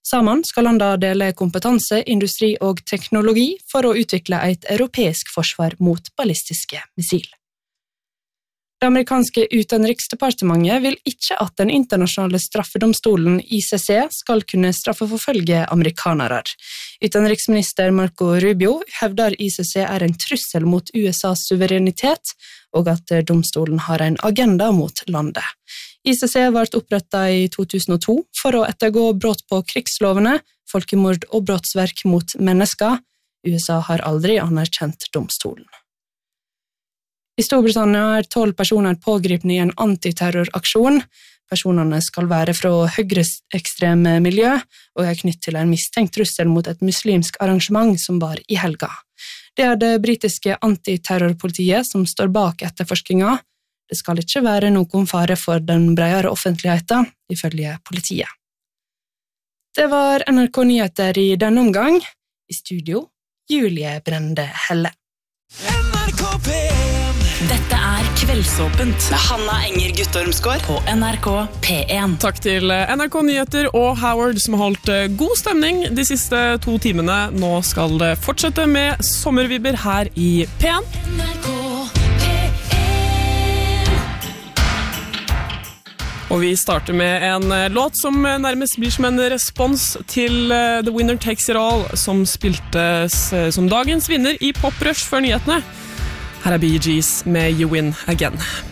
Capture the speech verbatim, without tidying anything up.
Sammen skal landa dele kompetanse, industri og teknologi for å utvikle et europeisk forsvar mot ballistiske missil. Det amerikanske utenriksdepartementet vil ikke at den internasjonale straffedomstolen I C C skal kunne straffeforfølge amerikanere. Utenriksminister Marco Rubio hevder I C C er en trussel mot U S A's suverenitet, og at domstolen har en agenda mot landet. I C C ble opprettet I to tusen og to for å ettergå brott på krigslovene, folkemord og brottsverk mot mennesker. U S A har aldri anerkjent domstolen. I Storbritannia er tolv personer pågripne I en antiterroraksjon. Personene skal være fra høyreekstreme miljø og er knyttet til en mistenkt trussel mot et muslimsk arrangement som var I helga. Det er det britiske antiterrorpolitiet som står bak etterforskninga. Det skal ikke være noen fare for den bredere offentligheten, ifølge politiet. Det var N R K Nyheter I denne omgang. I studio, Julie Brende Helle. N R K P en. Dette er Kveldsåpent med Hanna Enger Guttormsgård på N R K P en. Takk til N R K Nyheter og Howard som har holdt god stemning de siste to timene. Nå skal det fortsette med sommervibber her I P en. N R K P en. Og vi starter med en låt som nærmest blir som en respons til The Winner Takes It All, som spiltes som dagens vinner I Pop Rush før nyhetene. Her er Bee Gees med You Win Again.